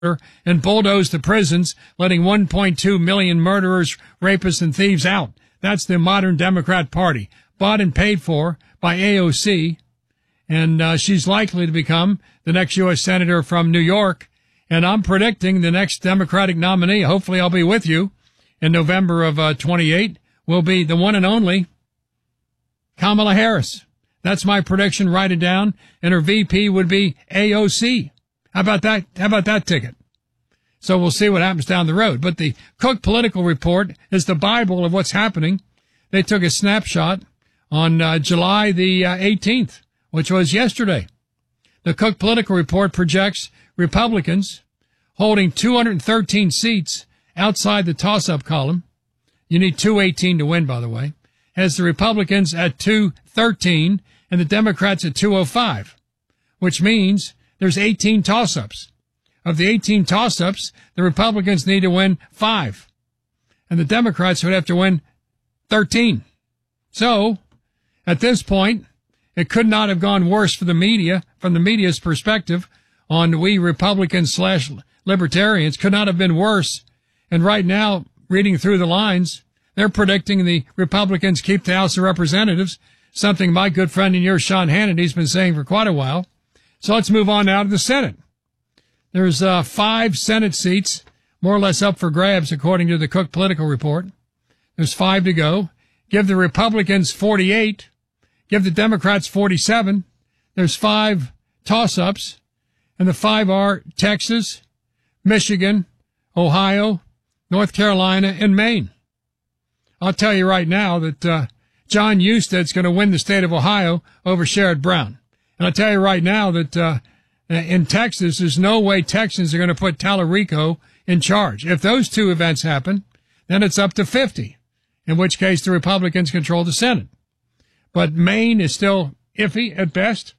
and bulldoze the prisons, letting 1.2 million murderers, rapists, and thieves out. That's the modern Democrat Party, bought and paid for by AOC, and she's likely to become the next U.S. Senator from New York. And I'm predicting the next Democratic nominee, hopefully I'll be with you in November of 28, will be the one and only Kamala Harris. That's my prediction. Write it down. And her VP would be AOC. How about that? How about that ticket? So we'll see what happens down the road. But the Cook Political Report is the Bible of what's happening. They took a snapshot on July the 18th, which was yesterday. The Cook Political Report projects Republicans holding 213 seats outside the toss-up column. You need 218 to win, by the way. Has the Republicans at 213 and the Democrats at 205, which means there's 18 toss-ups. Of the 18 toss-ups, the Republicans need to win 5, and the Democrats would have to win 13. So, at this point, it could not have gone worse for the media, from the media's perspective, on we Republicans / libertarians, could not have been worse. And right now, reading through the lines, they're predicting the Republicans keep the House of Representatives, something my good friend and yours, Sean Hannity's been saying for quite a while. So let's move on now to the Senate. There's 5 Senate seats, more or less up for grabs, according to the Cook Political Report. There's 5 to go. Give the Republicans 48. Give the Democrats 47. There's 5 toss-ups, and the 5 are Texas, Michigan, Ohio, North Carolina, and Maine. I'll tell you right now that John Husted's going to win the state of Ohio over Sherrod Brown. And I'll tell you right now that in Texas, there's no way Texans are going to put Tallarico in charge. If those 2 events happen, then it's up to 50, in which case the Republicans control the Senate. But Maine is still iffy at best.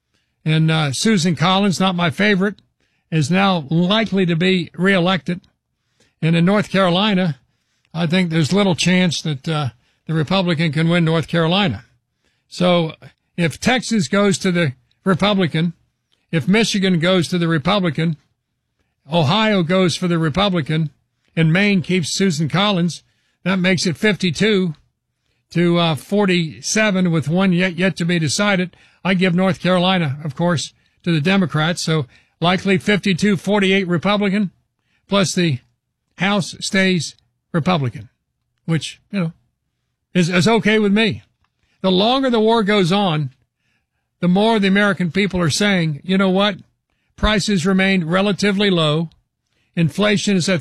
And Susan Collins, not my favorite, is now likely to be reelected. And in North Carolina, I think there's little chance that the Republican can win North Carolina. So if Texas goes to the Republican, if Michigan goes to the Republican, Ohio goes for the Republican, and Maine keeps Susan Collins, that makes it 52 to 47 with one yet to be decided. I give North Carolina, of course, to the Democrats. So likely 52-48 Republican, plus the House stays Republican, which, is okay with me. The longer the war goes on, the more the American people are saying, you know what? Prices remain relatively low. Inflation is at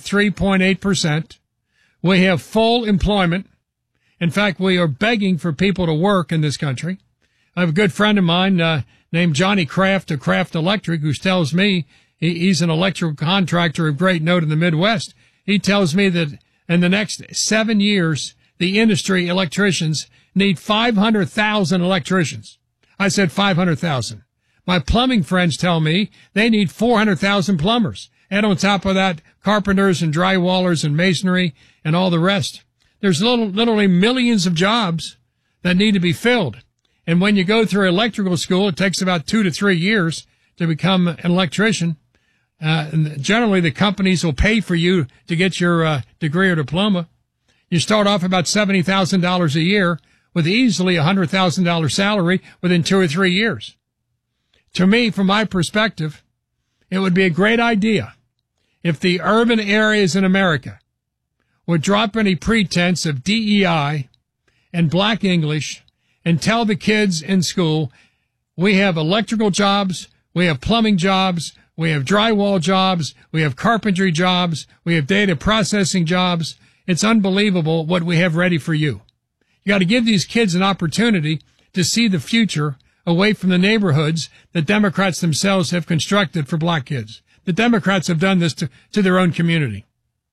3.8%. We have full employment. In fact, we are begging for people to work in this country. I have a good friend of mine named Johnny Kraft of Kraft Electric, who tells me he's an electrical contractor of great note in the Midwest. He tells me that in the next 7 years, the industry electricians need 500,000 electricians. I said 500,000. My plumbing friends tell me they need 400,000 plumbers. And on top of that, carpenters and drywallers and masonry and all the rest. There's literally millions of jobs that need to be filled. And when you go through electrical school, it takes about 2 to 3 years to become an electrician. And generally, the companies will pay for you to get your degree or diploma. You start off about $70,000 a year with easily a $100,000 salary within 2 or 3 years. To me, from my perspective, it would be a great idea if the urban areas in America would drop any pretense of DEI and black English and tell the kids in school, we have electrical jobs, we have plumbing jobs, we have drywall jobs, we have carpentry jobs, we have data processing jobs. It's unbelievable what we have ready for you. You got to give these kids an opportunity to see the future away from the neighborhoods that Democrats themselves have constructed for black kids. The Democrats have done this to their own community.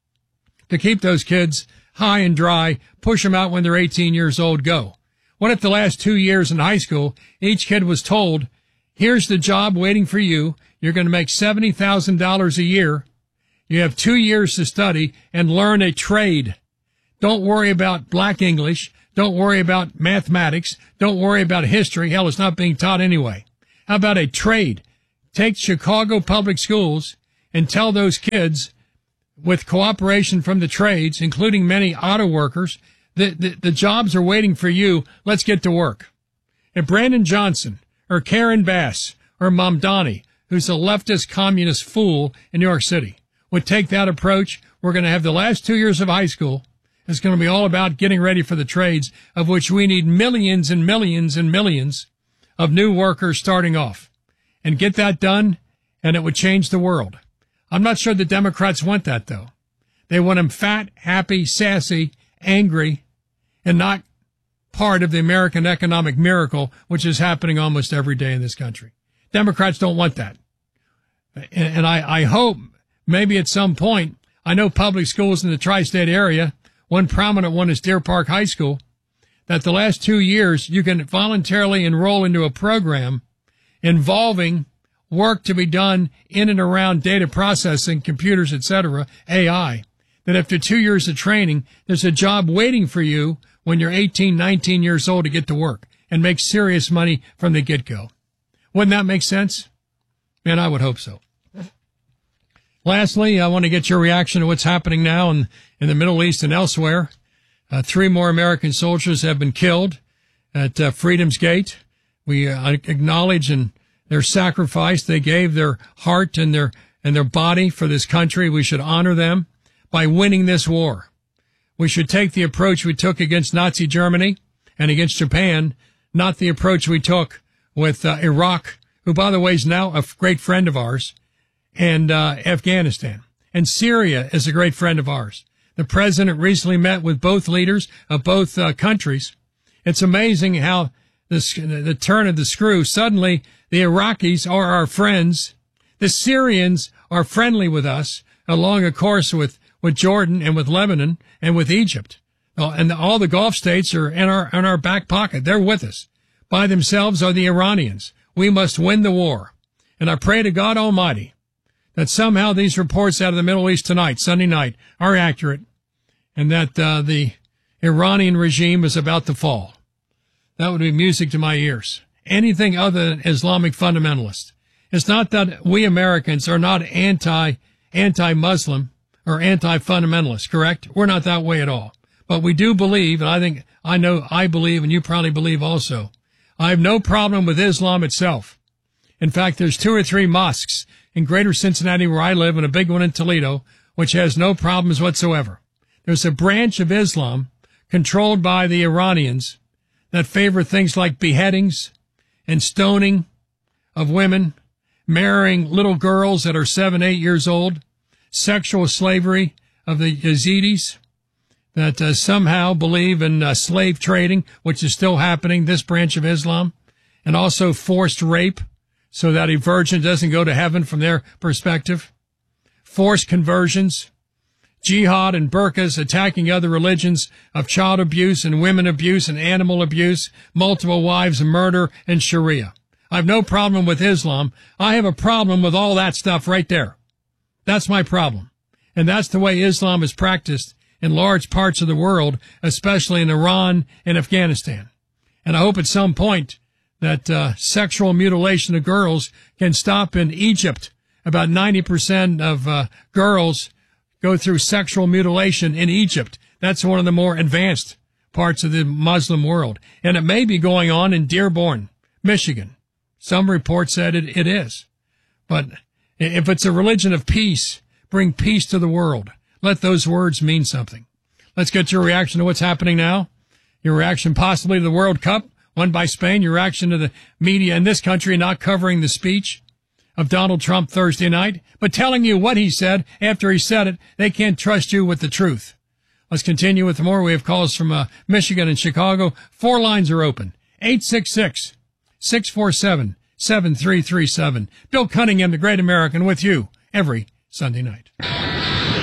To keep those kids high and dry, push them out when they're 18 years old, go. What if the last 2 years in high school, each kid was told, here's the job waiting for you. You're going to make $70,000 a year. You have 2 years to study and learn a trade. Don't worry about black English. Don't worry about mathematics. Don't worry about history. Hell, it's not being taught anyway. How about a trade? Take Chicago public schools and tell those kids, with cooperation from the trades, including many auto workers, that the jobs are waiting for you. Let's get to work. If Brandon Johnson or Karen Bass or Mamdani, who's a leftist communist fool in New York City, would take that approach, we're going to have the last 2 years of high school. It's going to be all about getting ready for the trades, of which we need millions and millions and millions of new workers starting off. And get that done, and it would change the world. I'm not sure the Democrats want that, though. They want them fat, happy, sassy, angry, and not part of the American economic miracle, which is happening almost every day in this country. Democrats don't want that. And I hope maybe at some point, I know public schools in the tri-state area, one prominent one is Deer Park High School, that the last 2 years you can voluntarily enroll into a program involving work to be done in and around data processing, computers, etc., AI, that after 2 years of training, there's a job waiting for you when you're 18, 19 years old to get to work and make serious money from the get-go. Wouldn't that make sense? Man, I would hope so. Lastly, I want to get your reaction to what's happening now in the Middle East and elsewhere. 3 more American soldiers have been killed at Freedom's Gate. We acknowledge in their sacrifice. They gave their heart and their body for this country. We should honor them by winning this war. We should take the approach we took against Nazi Germany and against Japan, not the approach we took with Iraq, who, by the way, is now a great friend of ours, and Afghanistan. And Syria is a great friend of ours. The president recently met with both leaders of both countries. It's amazing how the turn of the screw. Suddenly, the Iraqis are our friends. The Syrians are friendly with us, along, of course, with Jordan and with Lebanon and with Egypt. And all the Gulf states are in our back pocket. They're with us. By themselves are the Iranians. We must win the war. And I pray to God Almighty that somehow these reports out of the Middle East tonight, Sunday night, are accurate, and that the Iranian regime is about to fall. That would be music to my ears. Anything other than Islamic fundamentalist. It's not that we Americans are not anti-Muslim or anti-fundamentalist, correct? We're not that way at all. But we do believe, and I believe, and you probably believe also, I have no problem with Islam itself. In fact, there's 2 or 3 mosques in greater Cincinnati where I live and a big one in Toledo, which has no problems whatsoever. There's a branch of Islam controlled by the Iranians that favor things like beheadings and stoning of women, marrying little girls that are 7, 8 years old, sexual slavery of the Yazidis that somehow believe in slave trading, which is still happening, this branch of Islam, and also forced rape, so that a virgin doesn't go to heaven from their perspective, forced conversions, jihad and burqas attacking other religions of child abuse and women abuse and animal abuse, multiple wives, murder, and Sharia. I have no problem with Islam. I have a problem with all that stuff right there. That's my problem. And that's the way Islam is practiced in large parts of the world, especially in Iran and Afghanistan. And I hope at some point that sexual mutilation of girls can stop in Egypt. About 90% of girls go through sexual mutilation in Egypt. That's one of the more advanced parts of the Muslim world. And it may be going on in Dearborn, Michigan. Some reports said it is. But if it's a religion of peace, bring peace to the world. Let those words mean something. Let's get your reaction to what's happening now. Your reaction possibly to the World Cup won by Spain. Your reaction to the media in this country not covering the speech of Donald Trump Thursday night, but telling you what he said after he said it. They can't trust you with the truth. Let's continue with more. We have calls from Michigan and Chicago. 4 lines are open. 866-647-7337. Bill Cunningham, the Great American, with you every Sunday night.